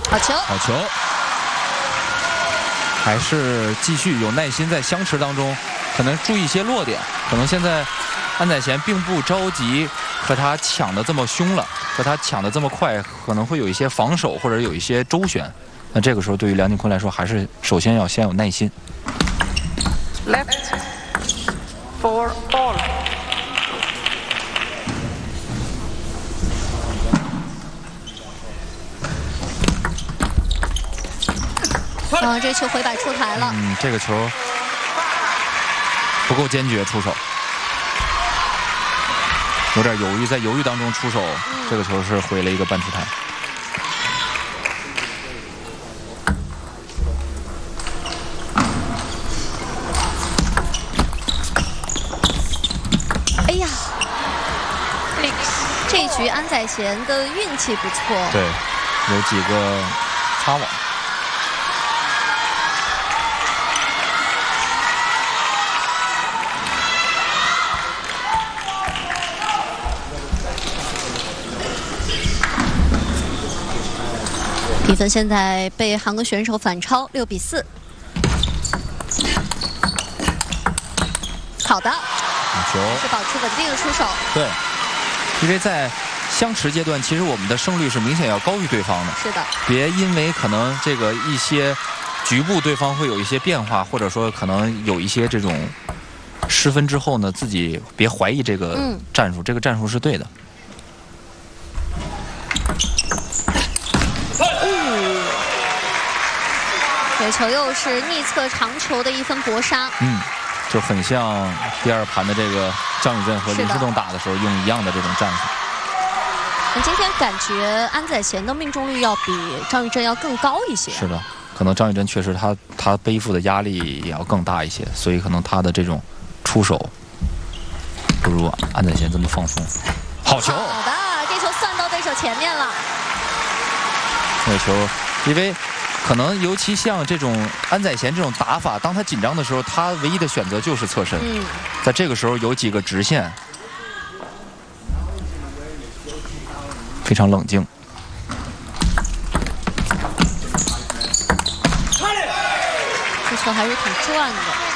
好球， 好球，还是继续有耐心在相持当中，可能注意一些落点。可能现在安宰贤并不着急和他抢的这么凶了，和他抢的这么快，可能会有一些防守或者有一些周旋。那这个时候对于梁靖昆来说，还是首先要先有耐心。 Left for all。 这球回摆出台了。 这个球不够坚决出手，有点犹豫，在犹豫当中出手，这个球是回了一个半出台。 哎呀，这一局安宰贤的运气不错。 对，有几个擦网。 比分现在被韩国选手反超，6比4。好的， 好球， 是保持稳定的出手。 对，因为在相持阶段，其实我们的胜率是明显要高于对方的。 是的， 别因为可能这个一些局部对方会有一些变化，或者说可能有一些这种失分之后呢，自己别怀疑这个战术，这个战术是对的。 这球又是逆侧长球的一分搏杀。 就很像第二盘的这个张宇镇和林书栋打的时候用一样的这种战术。 那今天感觉安宰贤的命中率要比张宇镇要更高一些。 是的，可能张宇镇确实他背负的压力也要更大一些，所以可能他的这种出手不如安宰贤这么放松。好球！ 好的，这球算到对手前面了。 那球，因为可能尤其像这种安宰贤这种打法，当他紧张的时候，他唯一的选择就是侧身。在这个时候有几个直线，非常冷静。 这球还是挺转的。